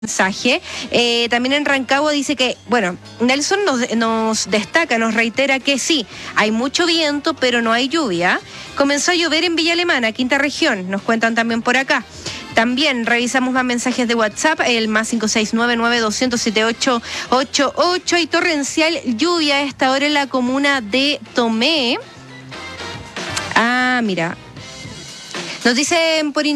mensaje. También en Rancagua dice que, bueno, Nelson nos destaca, nos reitera que sí, hay mucho viento, pero no hay lluvia. Comenzó a llover en Villa Alemana, quinta región, nos cuentan también por acá. También revisamos más mensajes de WhatsApp, el más 569-9200-7888. Hay torrencial lluvia a esta hora en la comuna de Tomé. Ah, mira. Nos dicen por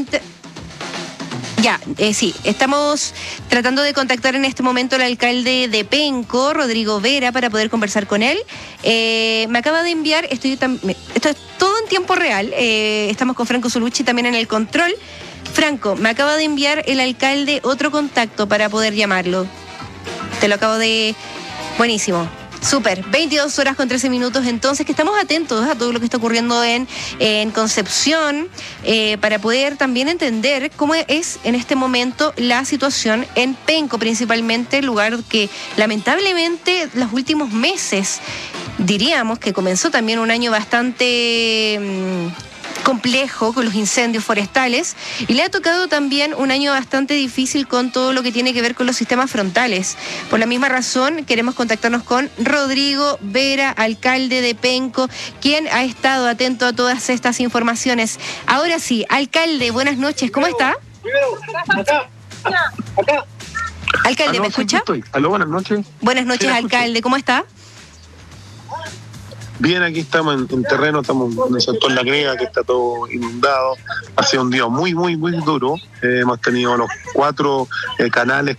sí, estamos tratando de contactar en este momento al alcalde de Penco, Rodrigo Vera, para poder conversar con él. Me acaba de enviar, esto es todo en tiempo real, estamos con Franco Solucci también en el control. Franco, me acaba de enviar el alcalde otro contacto para poder llamarlo. Te lo acabo de... Buenísimo. Súper, 22 horas con 13 minutos, entonces que estamos atentos a todo lo que está ocurriendo en Concepción, para poder también entender cómo es en este momento la situación en Penco, principalmente, el lugar que lamentablemente los últimos meses, diríamos que comenzó también un año bastante complejo con los incendios forestales, y le ha tocado también un año bastante difícil con todo lo que tiene que ver con los sistemas frontales. Por la misma razón queremos contactarnos con Rodrigo Vera, alcalde de Penco, quien ha estado atento a todas estas informaciones. Ahora sí, alcalde, buenas noches, ¿cómo está? Acá. Alcalde, ¿me escucha? Aló, buenas noches. Buenas noches, alcalde, ¿cómo está? Bien, aquí estamos en terreno, estamos en el sector La Grega, que está todo inundado. Ha sido un día muy duro. Hemos tenido los 4 canales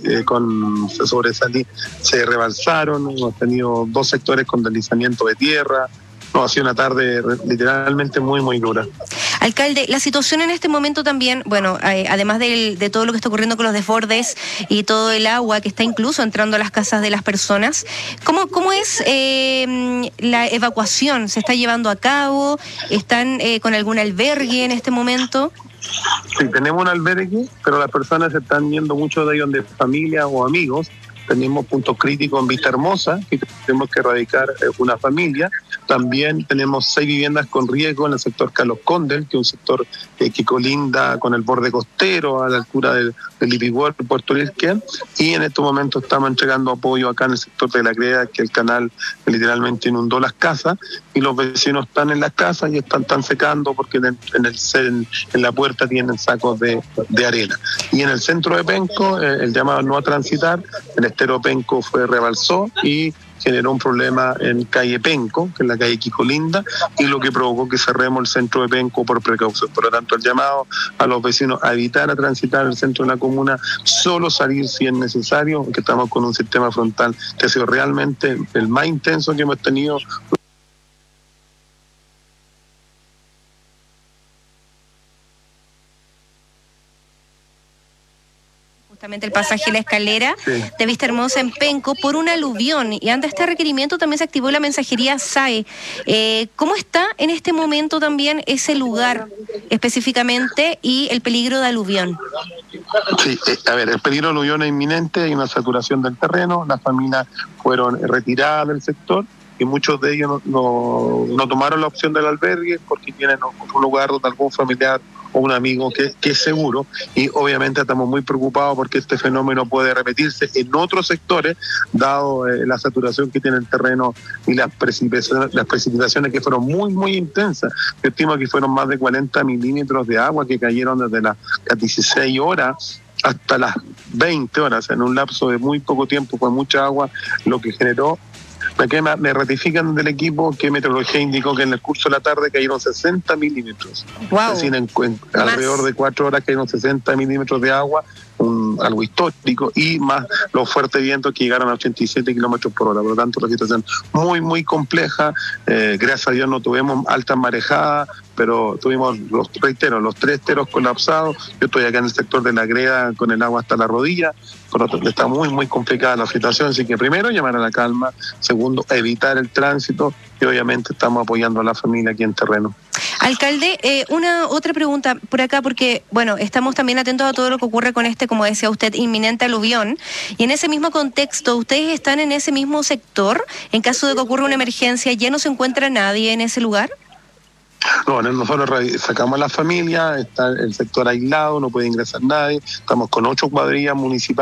se rebalsaron. Hemos tenido 2 sectores con deslizamiento de tierra. Ha sido una tarde literalmente muy dura. Alcalde, la situación en este momento también, bueno, además de todo lo que está ocurriendo con los desbordes y todo el agua que está incluso entrando a las casas de las personas, ¿cómo es la evacuación? ¿Se está llevando a cabo? ¿Están con algún albergue en este momento? Sí, tenemos un albergue, pero las personas se están yendo, muchos de ellos de familia o amigos. Tenemos puntos críticos en Vista Hermosa, que tenemos que erradicar una familia. También tenemos 6 viviendas con riesgo en el sector Carlos Condel, que es un sector que colinda con el borde costero a la altura del Ipihuer, Puerto Lirquén. Y en estos momentos estamos entregando apoyo acá en el sector de La Greda, que el canal literalmente inundó las casas, y los vecinos están en las casas y están secando porque en la puerta tienen sacos de arena. Y en el centro de Penco, el llamado no a transitar, el estero Penco rebalsó y generó un problema en calle Penco, que es la calle Quijolinda, y lo que provocó que cerremos el centro de Penco por precaución. Por lo tanto, el llamado a los vecinos a evitar a transitar el centro de la comuna, solo salir si es necesario, que estamos con un sistema frontal que ha sido realmente el más intenso que hemos tenido. Justamente el pasaje La Escalera de Vista Hermosa en Penco por un aluvión, y ante este requerimiento también se activó la mensajería SAE. ¿Cómo está en este momento también ese lugar específicamente y el peligro de aluvión? Sí, el peligro de aluvión es inminente, hay una saturación del terreno, las familias fueron retiradas del sector y muchos de ellos no tomaron la opción del albergue porque tienen un lugar donde algún familiar o un amigo que es seguro, y obviamente estamos muy preocupados porque este fenómeno puede repetirse en otros sectores, dado la saturación que tiene el terreno y las precipitaciones que fueron muy intensas. Yo estimo que fueron más de 40 milímetros de agua que cayeron desde las 16 horas hasta las 20 horas, en un lapso de muy poco tiempo, con mucha agua, lo que generó. Me ratifican del equipo que Meteorología indicó que en el curso de la tarde cayeron 60 milímetros. Wow. Es decir, alrededor de 4 horas cayeron 60 milímetros de agua, algo histórico, y más los fuertes vientos que llegaron a 87 kilómetros por hora. Por lo tanto, la situación muy compleja. Gracias a Dios no tuvimos altas marejadas, pero tuvimos los 3 esteros colapsados. Yo estoy acá en el sector de La Greda con el agua hasta la rodilla. Por lo tanto, está muy complicada la situación, así que primero llamar a la calma, segundo evitar el tránsito, y obviamente estamos apoyando a la familia aquí en terreno. Alcalde, una otra pregunta por acá, porque bueno, estamos también atentos a todo lo que ocurre con como decía usted, inminente aluvión, y en ese mismo contexto, ¿ustedes están en ese mismo sector? En caso de que ocurra una emergencia, ¿ya no se encuentra nadie en ese lugar? No, nosotros sacamos a la familia, está el sector aislado, no puede ingresar nadie, estamos con 8 cuadrillas municipales